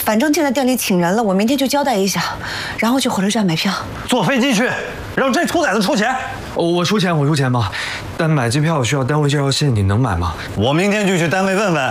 反正现在店里请人了，我明天就交代一下，然后去火车站买票。 坐飞机去，让这兔崽子出钱。 我出钱，我出钱吧。但买机票需要单位介绍信，你能买吗？ 我明天就去单位问问。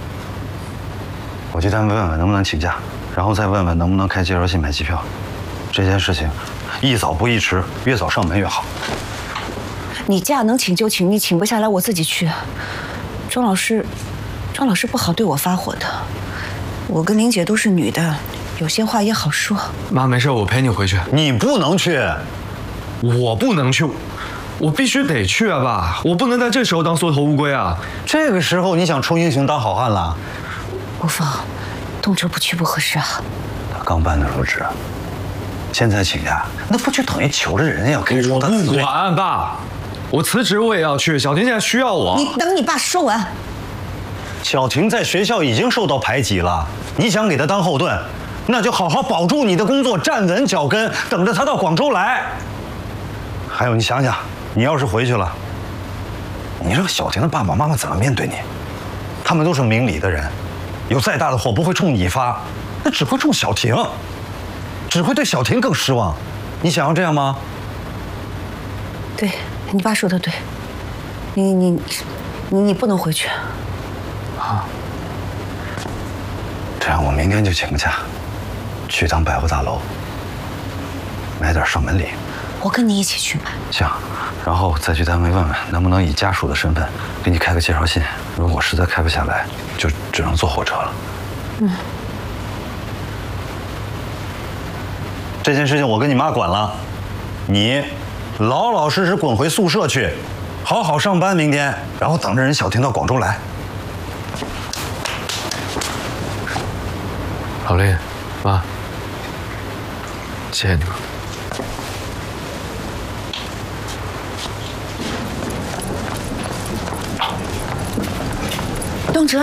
我去单位问问能不能请假，然后再问问能不能开介绍信买机票。这件事情宜早不宜迟，越早上门越好。 你假能请就请，你请不下来我自己去。庄老师不好对我发火的。我跟玲姐都是女的，有些话也好说。 妈，没事，我陪你回去。 你不能去， 我不能去，我必须得去啊，爸！我不能在这时候当缩头乌龟啊！ 这个时候你想充英雄当好汉了？ 无妨，动辄不去不合适啊。 他刚办的入职，现在请假，那不就等于求着人家给出他自罪？ 管爸，我辞职我也要去。小婷现在需要我。 你等你爸说完。 小婷在学校已经受到排挤了，你想给她当后盾，那就好好保住你的工作，站稳脚跟，等着她到广州来。还有，你想想，你要是回去了，你说小婷的爸爸妈妈怎么面对你？他们都是明理的人，有再大的火不会冲你发，那只会冲小婷，只会对小婷更失望。你想要这样吗？ 对，你爸说的对，你不能回去。 啊，这样我明天就请个假，去趟百货大楼，买点上门礼。 我跟你一起去买。 行，然后再去单位问问能不能以家属的身份给你开个介绍信。如果实在开不下来，就只能坐火车了。嗯。这件事情我跟你妈管了，你老老实实滚回宿舍去，好好上班明天，然后等着人小婷到广州来。 老林，妈，谢谢你们。 东哲，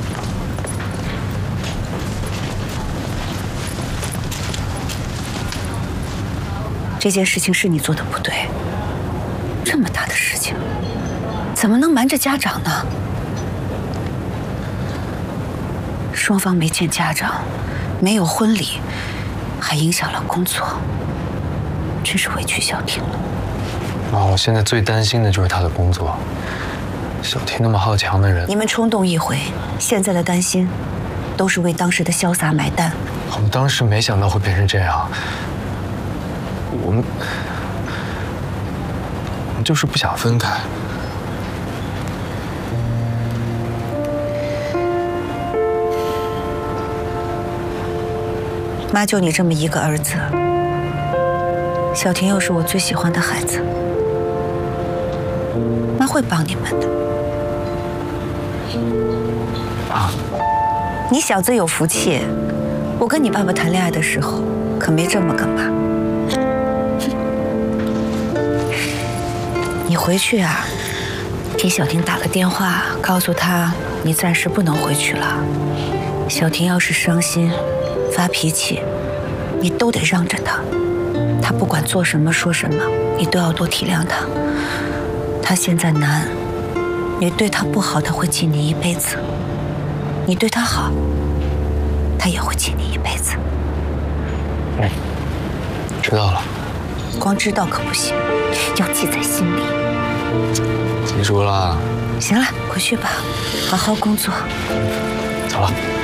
这件事情是你做的不对。这么大的事情，怎么能瞒着家长呢？双方没见家长，没有婚礼，还影响了工作，真是委屈小婷了。 妈，我现在最担心的就是她的工作。小婷那么好强的人， 你们冲动一回，现在的担心，都是为当时的潇洒买单。 我们当时没想到会变成这样，我们就是不想分开。 妈就你这么一个儿子，小婷又是我最喜欢的孩子，妈会帮你们的。 啊， 你小子有福气，我跟你爸爸谈恋爱的时候可没这么个妈。你回去啊，给小婷打个电话，告诉她你暂时不能回去了。小婷要是伤心、发脾气，你都得让着她。她不管做什么说什么，你都要多体谅她。她现在难，你对她不好，她会记你一辈子；你对她好，她也会记你一辈子。 嗯，知道了。 光知道可不行，要记在心里。 记住了。 行了，回去吧，好好工作。 走了。